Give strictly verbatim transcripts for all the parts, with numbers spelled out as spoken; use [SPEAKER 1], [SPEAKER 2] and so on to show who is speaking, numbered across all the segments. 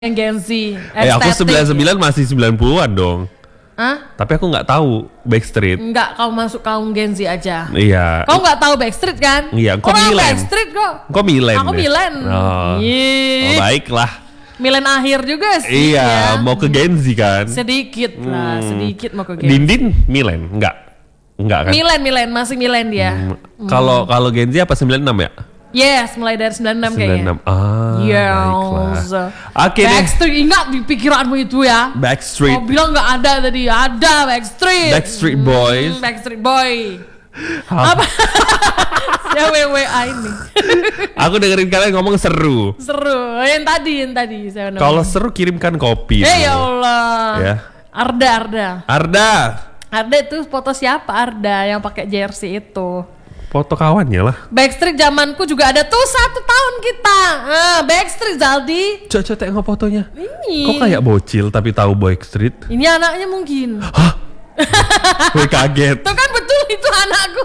[SPEAKER 1] Yang Gen Z,
[SPEAKER 2] Eh aku sembilan puluh sembilan
[SPEAKER 1] ya.
[SPEAKER 2] masih sembilan puluhan dong.
[SPEAKER 1] Hah?
[SPEAKER 2] Tapi aku nggak tahu Backstreet.
[SPEAKER 1] Enggak, kau masuk kaum Gen Z aja.
[SPEAKER 2] Iya.
[SPEAKER 1] Kau nggak tahu Backstreet kan?
[SPEAKER 2] Iya, kau
[SPEAKER 1] Orang
[SPEAKER 2] Milen.
[SPEAKER 1] Backstreet kok.
[SPEAKER 2] Kok Milen?
[SPEAKER 1] Aku
[SPEAKER 2] ya?
[SPEAKER 1] Milen.
[SPEAKER 2] Oh.
[SPEAKER 1] Ih.
[SPEAKER 2] Oh, baiklah.
[SPEAKER 1] Milen akhir juga sih.
[SPEAKER 2] Iya,
[SPEAKER 1] ya.
[SPEAKER 2] mau ke Gen Z kan?
[SPEAKER 1] Sedikit lah,
[SPEAKER 2] Hmm.
[SPEAKER 1] sedikit mau ke Gen Z.
[SPEAKER 2] Dindin Milen? Enggak. Enggak kan?
[SPEAKER 1] Milen, Milen, masih Milen dia.
[SPEAKER 2] Hmm. Kalau kalau Gen Z apa sembilan puluh enam ya?
[SPEAKER 1] Yes, mulai dari sembilan puluh enam kayaknya.
[SPEAKER 2] sembilan puluh enam. Ah,
[SPEAKER 1] Yes.
[SPEAKER 2] baiklah. Oke deh.
[SPEAKER 1] Backstreet, ingat di pikiranmu itu ya.
[SPEAKER 2] Backstreet.
[SPEAKER 1] Kau bilang nggak ada tadi, ada Backstreet.
[SPEAKER 2] Backstreet Boys.
[SPEAKER 1] Hmm, Backstreet Boy.
[SPEAKER 2] Ah.
[SPEAKER 1] Apa? Ya W W A ini.
[SPEAKER 2] Aku dengerin kalian ngomong seru.
[SPEAKER 1] Seru. Yang tadi, yang tadi saya ngomong.
[SPEAKER 2] Kalau seru kirimkan kopi.
[SPEAKER 1] Eh ya
[SPEAKER 2] dulu.
[SPEAKER 1] Allah.
[SPEAKER 2] Ya.
[SPEAKER 1] Arda, Arda.
[SPEAKER 2] Arda.
[SPEAKER 1] Arda itu foto siapa Arda yang pakai jersey itu?
[SPEAKER 2] Foto kawannya lah.
[SPEAKER 1] Backstreet zamanku juga ada tuh satu tahun kita. Ah, Backstreet Zaldi.
[SPEAKER 2] Coba tengok fotonya.
[SPEAKER 1] Ini.
[SPEAKER 2] Kok kayak bocil tapi tahu Backstreet?
[SPEAKER 1] Ini anaknya mungkin.
[SPEAKER 2] Hah? Gue kaget.
[SPEAKER 1] Tuh kan betul itu anakku.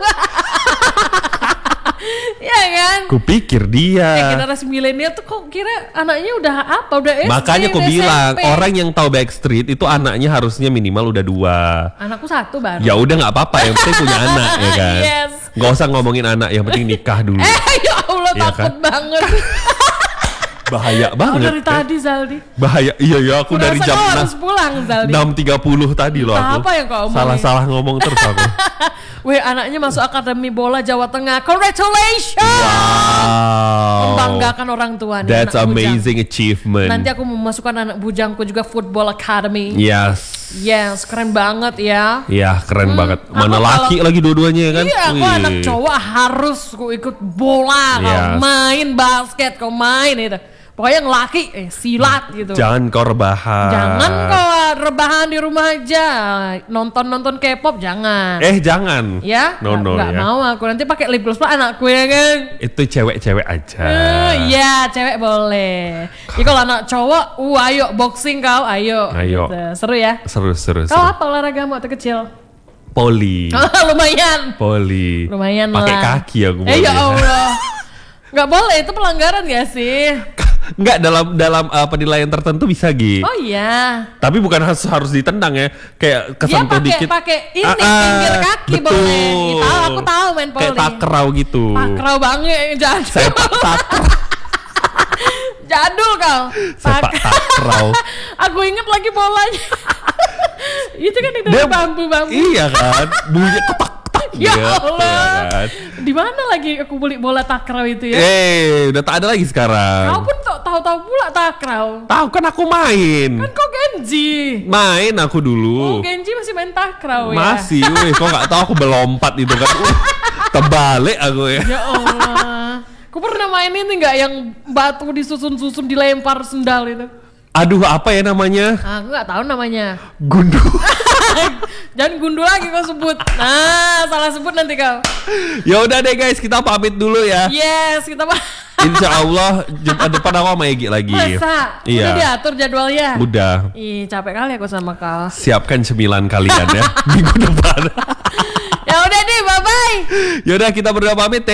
[SPEAKER 1] Iya kan?
[SPEAKER 2] Kupikir dia.
[SPEAKER 1] Eh, generasi milenial tuh kok kira anaknya udah apa? Udah S D,
[SPEAKER 2] Makanya aku
[SPEAKER 1] udah
[SPEAKER 2] bilang
[SPEAKER 1] S M P.
[SPEAKER 2] orang yang tahu Backstreet itu anaknya harusnya minimal udah dua.
[SPEAKER 1] Anakku satu baru.
[SPEAKER 2] Ya udah nggak apa-apa, yang penting punya anak ya kan.
[SPEAKER 1] Yes.
[SPEAKER 2] Gak usah ngomongin anak, yang penting nikah dulu.
[SPEAKER 1] Eh ya Allah,
[SPEAKER 2] Iya
[SPEAKER 1] takut
[SPEAKER 2] kan?
[SPEAKER 1] banget.
[SPEAKER 2] Bahaya
[SPEAKER 1] Oh,
[SPEAKER 2] banget.
[SPEAKER 1] dari tadi Zaldi.
[SPEAKER 2] Bahaya. Iya ya, aku
[SPEAKER 1] Udah
[SPEAKER 2] dari
[SPEAKER 1] rasa
[SPEAKER 2] jam
[SPEAKER 1] kau harus pulang Zaldi.
[SPEAKER 2] enam tiga puluh tadi loh
[SPEAKER 1] Entah
[SPEAKER 2] aku.
[SPEAKER 1] apa yang kau omongin.
[SPEAKER 2] Salah-salah ngomong terus aku.
[SPEAKER 1] Weh, anaknya masuk Akademi Bola Jawa Tengah. Congratulations.
[SPEAKER 2] Wow.
[SPEAKER 1] Membanggakan orang tua nih,
[SPEAKER 2] That's
[SPEAKER 1] anak bujang.
[SPEAKER 2] amazing achievement.
[SPEAKER 1] Nanti aku memasukkan anak bujangku juga Football Academy.
[SPEAKER 2] Yes.
[SPEAKER 1] Yes, keren banget ya.
[SPEAKER 2] Ya keren banget. Mana
[SPEAKER 1] aku
[SPEAKER 2] laki
[SPEAKER 1] kalau-
[SPEAKER 2] lagi dua-duanya ya kan?
[SPEAKER 1] Iya, aku
[SPEAKER 2] Wih.
[SPEAKER 1] anak cowok harus ku ikut bola, kau
[SPEAKER 2] Yes.
[SPEAKER 1] main basket, kau main itu. Pokoknya yang laki, eh silat gitu.
[SPEAKER 2] Jangan kau rebahan.
[SPEAKER 1] Jangan kau rebahan di rumah aja, nonton-nonton K-pop jangan.
[SPEAKER 2] Eh jangan.
[SPEAKER 1] Ya,
[SPEAKER 2] No no
[SPEAKER 1] nggak
[SPEAKER 2] ya.
[SPEAKER 1] mau aku nanti pakai lip gloss lah anakku ya kan.
[SPEAKER 2] Itu cewek-cewek aja.
[SPEAKER 1] Eh, Iya, cewek boleh. Ya kalau anak cowok, uh ayo boxing kau, ayo.
[SPEAKER 2] Ayo.
[SPEAKER 1] Gitu. Seru ya.
[SPEAKER 2] Seru seru
[SPEAKER 1] Kau
[SPEAKER 2] seru.
[SPEAKER 1] apa olahragamu waktu kecil?
[SPEAKER 2] Poli.
[SPEAKER 1] Oh, lumayan.
[SPEAKER 2] Poli.
[SPEAKER 1] Lumayan
[SPEAKER 2] Pakai
[SPEAKER 1] lah.
[SPEAKER 2] kaki aku.
[SPEAKER 1] Eh ya
[SPEAKER 2] poli.
[SPEAKER 1] Allah. Nggak boleh, itu pelanggaran gak sih?
[SPEAKER 2] Enggak, dalam dalam uh, penilaian tertentu bisa Gi.
[SPEAKER 1] Oh iya.
[SPEAKER 2] Tapi bukan harus harus ditendang ya. Kayak
[SPEAKER 1] Dia
[SPEAKER 2] kesentuh
[SPEAKER 1] pakai
[SPEAKER 2] dikit.
[SPEAKER 1] pakai ini
[SPEAKER 2] Ah, ah,
[SPEAKER 1] pinggir kaki
[SPEAKER 2] betul.
[SPEAKER 1] boleh. Ih, tahu aku tahu main poli.
[SPEAKER 2] Kayak takraw gitu.
[SPEAKER 1] Takraw banget jadul.
[SPEAKER 2] Sepak takraw.
[SPEAKER 1] Jadul kau.
[SPEAKER 2] Sepak
[SPEAKER 1] Tak-
[SPEAKER 2] takraw.
[SPEAKER 1] Aku inget lagi bolanya. Itu kan itu
[SPEAKER 2] Dia-
[SPEAKER 1] bambu-bambu.
[SPEAKER 2] Iya kan? Bunyinya ketak ketak
[SPEAKER 1] Ya
[SPEAKER 2] gitu,
[SPEAKER 1] Allah.
[SPEAKER 2] ya kan?
[SPEAKER 1] Di mana lagi aku beli bola takraw itu ya?
[SPEAKER 2] Eh, udah tak ada lagi
[SPEAKER 1] Kau
[SPEAKER 2] sekarang.
[SPEAKER 1] pun tak tahu-tahu pula takraw.
[SPEAKER 2] Tahu kan aku main.
[SPEAKER 1] Kan kau Genji.
[SPEAKER 2] Main aku
[SPEAKER 1] Oh,
[SPEAKER 2] dulu.
[SPEAKER 1] Genji masih main takraw ya?
[SPEAKER 2] Masih, weh, kok nggak tahu aku melompat itu kan. Wih, terbalik aku ya.
[SPEAKER 1] Ya Allah. Kau pernah main ini nggak yang batu disusun-susun dilempar sendal itu?
[SPEAKER 2] Aduh, apa ya namanya?
[SPEAKER 1] Aku nggak tahu namanya.
[SPEAKER 2] Gundu.
[SPEAKER 1] Jangan gundu lagi kau sebut. Nah, salah sebut nanti kau.
[SPEAKER 2] Ya udah deh guys, kita pamit dulu ya.
[SPEAKER 1] Yes, kita mah.
[SPEAKER 2] Insya Allah Jumat depan aku sama Egy lagi.
[SPEAKER 1] Masa? Udah
[SPEAKER 2] Iya.
[SPEAKER 1] diatur jadwalnya?
[SPEAKER 2] Udah.
[SPEAKER 1] Ih, capek kali aku sama kau.
[SPEAKER 2] Siapkan cemilan kalian ya minggu depan.
[SPEAKER 1] Ya udah deh, bye bye.
[SPEAKER 2] Yaudah kita berdua pamit.